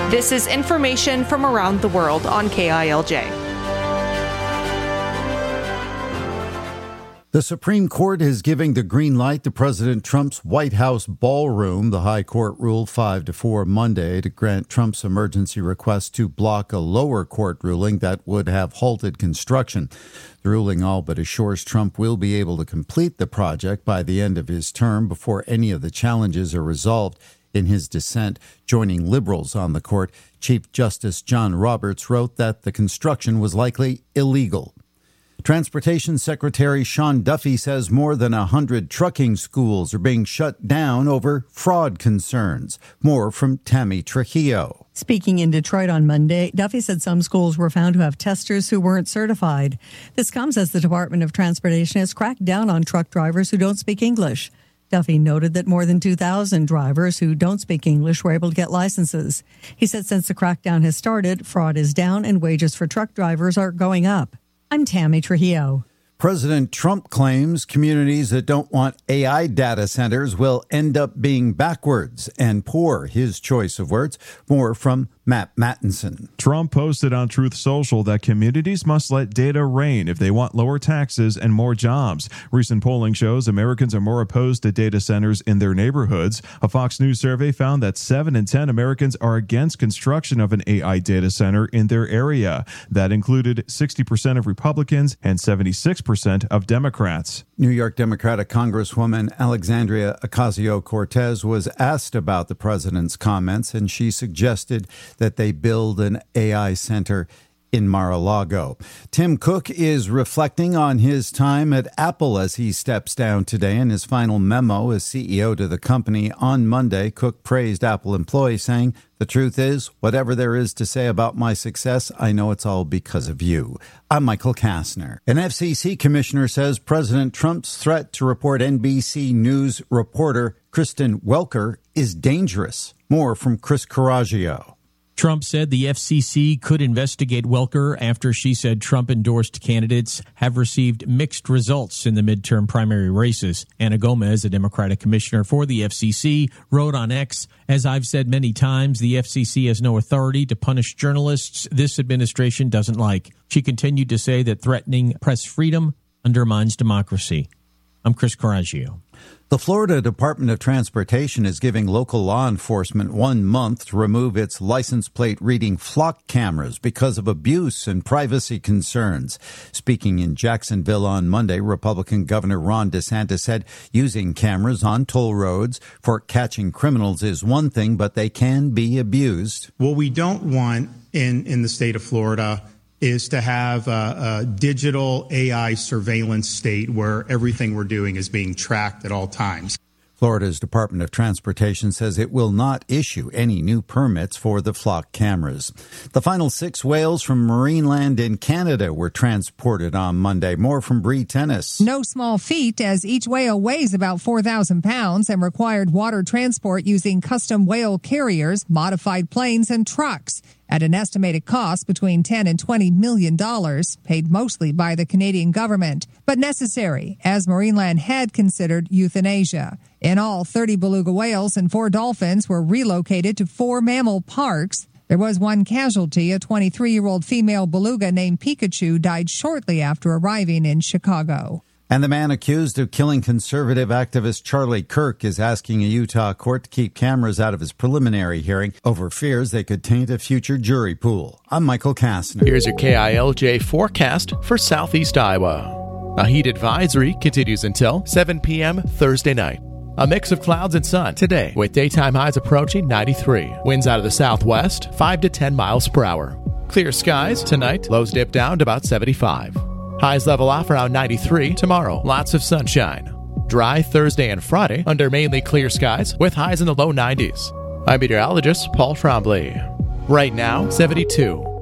This is information from around the world on KILJ. The Supreme Court is giving the green light to President Trump's White House ballroom. The High Court ruled 5-4 Monday to grant Trump's emergency request to block a lower court ruling that would have halted construction. The ruling all but assures Trump will be able to complete the project by the end of his term before any of the challenges are resolved. In his dissent, joining liberals on the court, Chief Justice John Roberts wrote that the construction was likely illegal. Transportation Secretary Sean Duffy says more than 100 trucking schools are being shut down over fraud concerns. More from Tammy Trujillo. Speaking in Detroit on Monday, Duffy said some schools were found to have testers who weren't certified. This comes as the Department of Transportation has cracked down on truck drivers who don't speak English. Duffy noted that more than 2,000 drivers who don't speak English were able to get licenses. He said since the crackdown has started, fraud is down and wages for truck drivers are going up. I'm Tammy Trujillo. President Trump claims communities that don't want AI data centers will end up being backwards and poor. His choice of words. More from Matt Mattinson. Trump posted on Truth Social that communities must let data reign if they want lower taxes and more jobs. Recent polling shows Americans are more opposed to data centers in their neighborhoods. A Fox News survey found that 7 in 10 Americans are against construction of an AI data center in their area. That included 60% of Republicans and 76% of Democrats. New York Democratic Congresswoman Alexandria Ocasio-Cortez was asked about the president's comments, and she suggested that they build an AI center in Mar-a-Lago. Tim Cook is reflecting on his time at Apple as he steps down today. In his final memo as CEO to the company on Monday, Cook praised Apple employees, saying, "The truth is, whatever there is to say about my success, I know it's all because of you." I'm Michael Kastner. An FCC commissioner says President Trump's threat to report NBC News reporter Kristen Welker is dangerous. More from Chris Coraggio. Trump said the FCC could investigate Welker after she said Trump-endorsed candidates have received mixed results in the midterm primary races. Anna Gomez, a Democratic commissioner for the FCC, wrote on X, "As I've said many times, the FCC has no authority to punish journalists this administration doesn't like." She continued to say that threatening press freedom undermines democracy. I'm Chris Coraggio. The Florida Department of Transportation is giving local law enforcement 1 month to remove its license plate reading flock cameras because of abuse and privacy concerns. Speaking in Jacksonville on Monday, Republican Governor Ron DeSantis said using cameras on toll roads for catching criminals is one thing, but they can be abused. What we don't want in the state of Florida is to have a digital AI surveillance state where everything we're doing is being tracked at all times. Florida's Department of Transportation says it will not issue any new permits for the flock cameras. The final 6 whales from Marineland in Canada were transported on Monday. More from Bree Tennis. No small feat, as each whale weighs about 4,000 pounds and required water transport using custom whale carriers, modified planes, and trucks at an estimated cost between $10 and $20 million, paid mostly by the Canadian government, but necessary, as Marineland had considered euthanasia. In all, 30 beluga whales and 4 dolphins were relocated to 4 mammal parks. There was one casualty. A 23-year-old female beluga named Pikachu died shortly after arriving in Chicago. And the man accused of killing conservative activist Charlie Kirk is asking a Utah court to keep cameras out of his preliminary hearing over fears they could taint a future jury pool. I'm Michael Kastner. Here's your KILJ forecast for southeast Iowa. A heat advisory continues until 7 p.m. Thursday night. A mix of clouds and sun today, with daytime highs approaching 93. Winds out of the southwest, 5 to 10 miles per hour. Clear skies tonight, lows dip down to about 75. Highs level off around 93 tomorrow. Lots of sunshine. Dry Thursday and Friday under mainly clear skies with highs in the low 90s. I'm meteorologist Paul Trombley. Right now, 72.